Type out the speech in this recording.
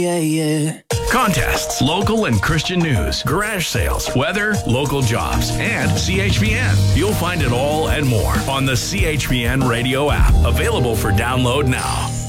Yeah, yeah. Contests, local and Christian news, garage sales, weather, local jobs, and CHPN. You'll find it all and more on the CHPN radio app, available for download now.